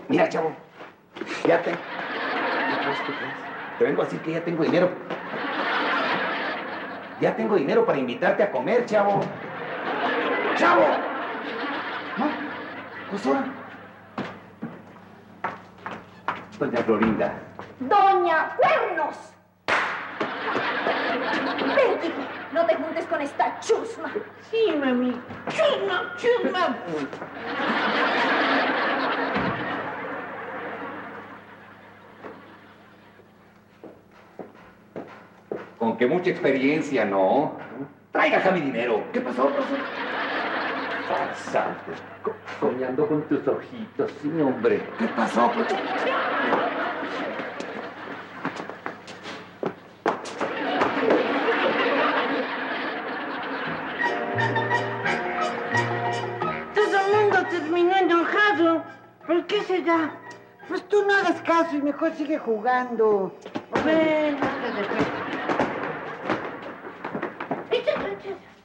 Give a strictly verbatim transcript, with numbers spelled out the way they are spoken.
Mira, chavo, ya te... ¿Qué crees, qué crees? Te vengo a decir que ya tengo dinero. Ya tengo dinero para invitarte a comer, chavo. ¡Chavo! ¿No? Pues ahora. Doña Florinda. ¡Doña Cuernos! Ven, hijo, no te juntes con esta chusma. Sí, mami. Chusma, chusma. Con que mucha experiencia, ¿no? Traiga acá mi dinero. ¿Qué pasó, pasó? Farsante. Soñando con tus ojitos, sí, hombre. ¿Qué pasó, pues? Todo el mundo terminó enojado. ¿Por qué será? Pues tú no hagas caso y mejor sigue jugando. Ven, no te dejes.